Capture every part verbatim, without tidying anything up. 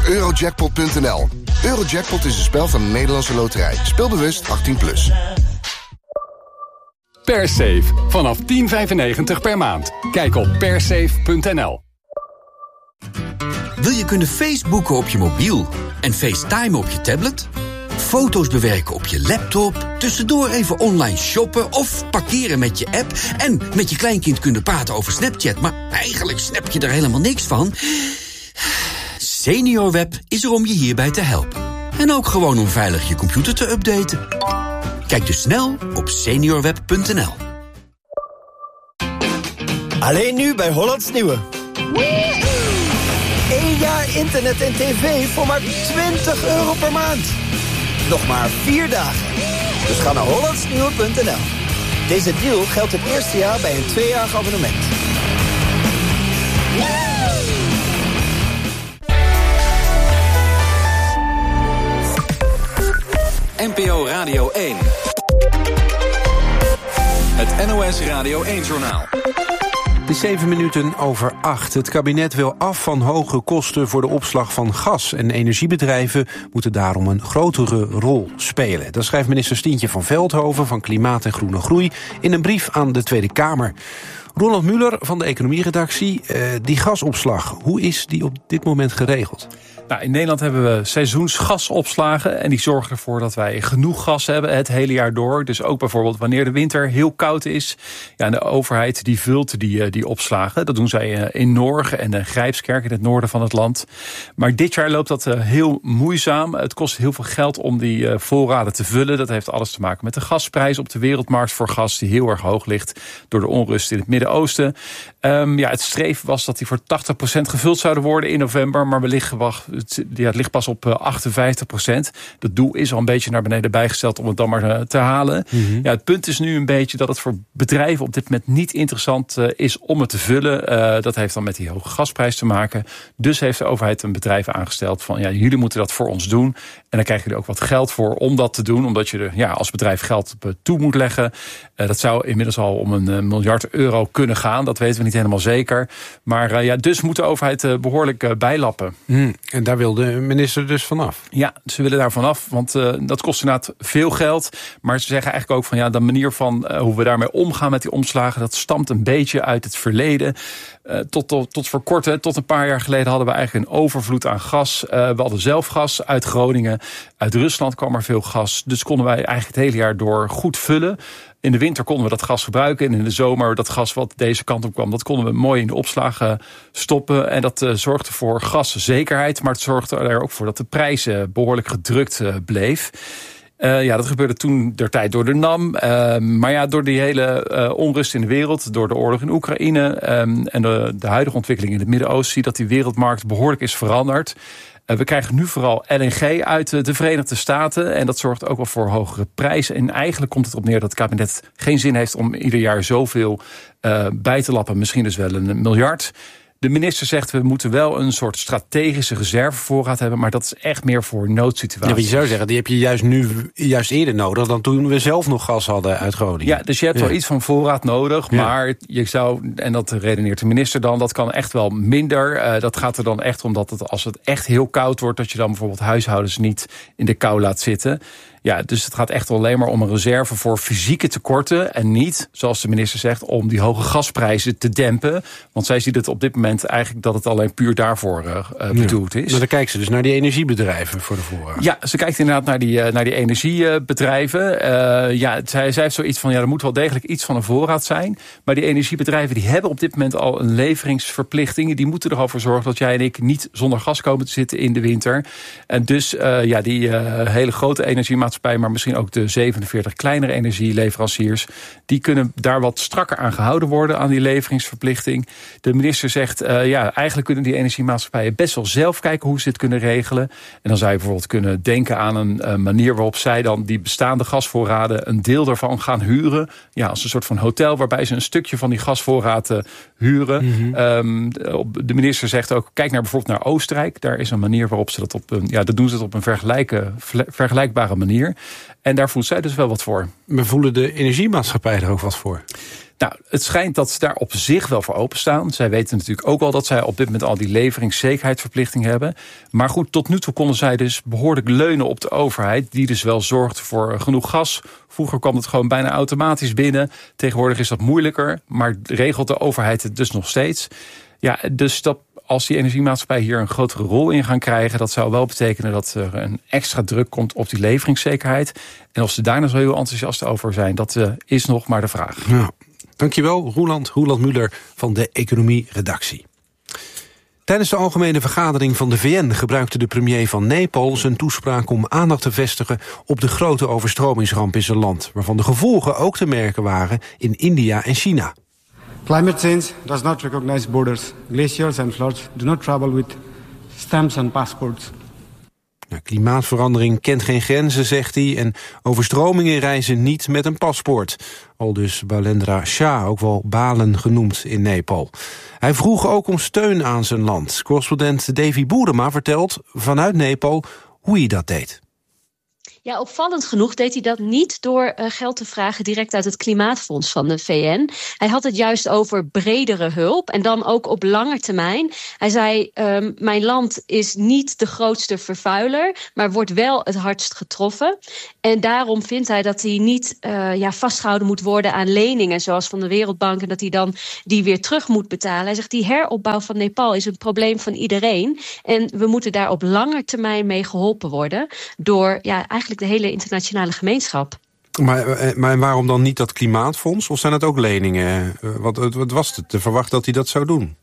eurojackpot punt n l. Eurojackpot is een spel van de Nederlandse Loterij. Speel bewust achttien plus. Persafe, vanaf tien vijfennegentig per maand. Kijk op persafe punt n l. Wil je kunnen Facebooken op je mobiel en FaceTime op je tablet? Foto's bewerken op je laptop, tussendoor even online shoppen of parkeren met je app en met je kleinkind kunnen praten over Snapchat, maar eigenlijk snap je er helemaal niks van? SeniorWeb is er om je hierbij te helpen. En ook gewoon om veilig je computer te updaten. Kijk dus snel op seniorweb punt n l. Alleen nu bij Hollands Nieuwe. Eén jaar internet en tv voor maar twintig euro per maand. Nog maar vier dagen. Dus ga naar hollands nieuwe punt n l. Deze deal geldt het eerste jaar bij een tweejarig abonnement. N P O Radio één. Het N O S Radio één-journaal. Het is zeven minuten over acht. Het kabinet wil af van hoge kosten voor de opslag van gas. En energiebedrijven moeten daarom een grotere rol spelen. Dat schrijft minister Stientje van Veldhoven van Klimaat en Groene Groei in een brief aan de Tweede Kamer. Roland Muller van de economieredactie, uh, die gasopslag, hoe is die op dit moment geregeld? Nou, in Nederland hebben we seizoensgasopslagen en die zorgen ervoor dat wij genoeg gas hebben het hele jaar door. Dus ook bijvoorbeeld wanneer de winter heel koud is. Ja, en de overheid die vult die, die opslagen. Dat doen zij in Norge en de Grijpskerk in het noorden van het land. Maar dit jaar loopt dat heel moeizaam. Het kost heel veel geld om die voorraden te vullen. Dat heeft alles te maken met de gasprijs op de wereldmarkt voor gas die heel erg hoog ligt door de onrust in het Midden-Oosten. Um, ja, het streven was dat die voor tachtig procent gevuld zouden worden in november, maar wellicht gewacht. Het, ja, het ligt pas op achtenvijftig procent. Dat doel is al een beetje naar beneden bijgesteld om het dan maar te halen. Mm-hmm. Ja, het punt is nu een beetje dat het voor bedrijven op dit moment niet interessant uh, is om het te vullen. Uh, dat heeft dan met die hoge gasprijs te maken. Dus heeft de overheid een bedrijf aangesteld van ja, jullie moeten dat voor ons doen. En dan krijgen jullie ook wat geld voor om dat te doen. Omdat je er ja, als bedrijf geld op toe moet leggen. Uh, dat zou inmiddels al om een uh, miljard euro kunnen gaan. Dat weten we niet helemaal zeker. Maar uh, ja, dus moet de overheid uh, behoorlijk uh, bijlappen. Mm, en daar wil de minister dus vanaf? Ja, ze willen daar vanaf. Want uh, dat kost inderdaad veel geld. Maar ze zeggen eigenlijk ook van ja, de manier van uh, hoe we daarmee omgaan met die omslagen, dat stamt een beetje uit het verleden. Uh, tot, tot, tot voor kort, hè, tot een paar jaar geleden hadden we eigenlijk een overvloed aan gas. Uh, we hadden zelf gas uit Groningen. Uit Rusland kwam er veel gas. Dus konden wij eigenlijk het hele jaar door goed vullen. In de winter konden we dat gas gebruiken. En in de zomer dat gas wat deze kant op kwam, dat konden we mooi in de opslagen stoppen. En dat uh, zorgde voor gaszekerheid. Maar het zorgde er ook voor dat de prijs uh, behoorlijk gedrukt uh, bleef. Uh, ja, dat gebeurde toen der tijd door de NAM. Uh, maar ja, door die hele uh, onrust in de wereld, door de oorlog in Oekraïne um, en de, de huidige ontwikkeling in het Midden-Oosten, zie je dat die wereldmarkt behoorlijk is veranderd. Uh, we krijgen nu vooral L N G uit uh, de Verenigde Staten. En dat zorgt ook wel voor hogere prijzen. En eigenlijk komt het op neer dat het kabinet geen zin heeft om ieder jaar zoveel uh, bij te lappen. Misschien dus wel een miljard. De minister zegt, we moeten wel een soort strategische reservevoorraad hebben, maar dat is echt meer voor noodsituaties. Ja, wat je zou zeggen, die heb je juist nu juist eerder nodig dan toen we zelf nog gas hadden uit Groningen. Ja, dus je hebt ja. wel iets van voorraad nodig, ja. maar je zou, en dat redeneert de minister dan, dat kan echt wel minder. Uh, dat gaat er dan echt om dat het, als het echt heel koud wordt, dat je dan bijvoorbeeld huishoudens niet in de kou laat zitten. Ja, dus het gaat echt alleen maar om een reserve voor fysieke tekorten en niet, zoals de minister zegt, om die hoge gasprijzen te dempen. Want zij ziet het op dit moment eigenlijk dat het alleen puur daarvoor uh, bedoeld is. Maar dan kijkt ze dus naar die energiebedrijven voor de voorraad. Ja, ze kijkt inderdaad naar die, uh, naar die energiebedrijven. Uh, ja, zij, zij heeft zoiets van, ja, er moet wel degelijk iets van een voorraad zijn. Maar die energiebedrijven die hebben op dit moment al een leveringsverplichting. Die moeten er al voor zorgen dat jij en ik niet zonder gas komen te zitten in de winter. En dus uh, ja, die uh, hele grote energiemaatschappij, maar misschien ook de zevenenveertig kleinere energieleveranciers, die kunnen daar wat strakker aan gehouden worden aan die leveringsverplichting. De minister zegt, uh, ja, eigenlijk kunnen die energiemaatschappijen best wel zelf kijken hoe ze dit kunnen regelen. En dan zou je bijvoorbeeld kunnen denken aan een uh, manier waarop zij dan die bestaande gasvoorraden een deel daarvan gaan huren. Ja, als een soort van hotel waarbij ze een stukje van die gasvoorraad uh, huren. Mm-hmm. Um, de minister zegt ook, kijk naar bijvoorbeeld naar Oostenrijk. Daar is een manier waarop ze dat op een, ja, dat doen ze het op een vergelijke, vergelijkbare manier. manier. En daar voelt zij dus wel wat voor. Maar voelen de energiemaatschappijen er ook wat voor? Nou, het schijnt dat ze daar op zich wel voor openstaan. Zij weten natuurlijk ook wel dat zij op dit moment al die leveringszekerheidsverplichting hebben. Maar goed, tot nu toe konden zij dus behoorlijk leunen op de overheid, die dus wel zorgt voor genoeg gas. Vroeger kwam het gewoon bijna automatisch binnen. Tegenwoordig is dat moeilijker, maar regelt de overheid het dus nog steeds. Ja, dus dat als die energiemaatschappijen hier een grotere rol in gaan krijgen, dat zou wel betekenen dat er een extra druk komt op die leveringszekerheid. En of ze daar nou zo heel enthousiast over zijn, dat uh, is nog maar de vraag. Ja. Dankjewel, Roeland, Roeland Muller van de Economie-redactie. Tijdens de algemene vergadering van de V N gebruikte de premier van Nepal zijn toespraak om aandacht te vestigen op de grote overstromingsramp in zijn land, waarvan de gevolgen ook te merken waren in India en China. Climate change does not recognize borders. Glaciers and floods do not travel with stamps and passports. Nou, klimaatverandering kent geen grenzen, zegt hij, en overstromingen reizen niet met een paspoort. Aldus Balendra Shah, ook wel Balen genoemd in Nepal. Hij vroeg ook om steun aan zijn land. Correspondent Davy Boerema vertelt vanuit Nepal hoe hij dat deed. Ja, opvallend genoeg deed hij dat niet door uh, geld te vragen direct uit het Klimaatfonds van de V N. Hij had het juist over bredere hulp en dan ook op lange termijn. Hij zei, um, mijn land is niet de grootste vervuiler, maar wordt wel het hardst getroffen. En daarom vindt hij dat hij niet uh, ja, vastgehouden moet worden aan leningen, zoals van de Wereldbank, en dat hij dan die weer terug moet betalen. Hij zegt, die heropbouw van Nepal is een probleem van iedereen. En we moeten daar op lange termijn mee geholpen worden door ja, eigenlijk de hele internationale gemeenschap. Maar, maar waarom dan niet dat klimaatfonds? Of zijn het ook leningen? Wat, wat was het te verwachten dat hij dat zou doen?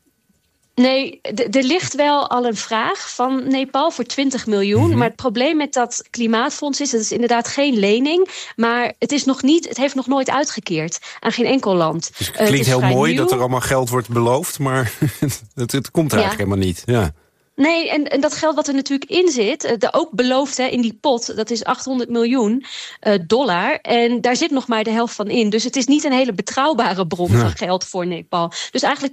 Nee, d- er ligt wel al een vraag van Nepal voor twintig miljoen. Mm-hmm. Maar het probleem met dat klimaatfonds is, het is inderdaad geen lening. Maar het, is nog niet, het heeft nog nooit uitgekeerd aan geen enkel land. Dus het klinkt uh, het heel mooi nieuw. Dat er allemaal geld wordt beloofd, maar het, het komt er ja. eigenlijk helemaal niet. Ja. Nee, en, en dat geld wat er natuurlijk in zit, de, ook beloofd hè, in die pot, dat is achthonderd miljoen uh, dollar. En daar zit nog maar de helft van in. Dus het is niet een hele betrouwbare bron ja. van geld voor Nepal. Dus eigenlijk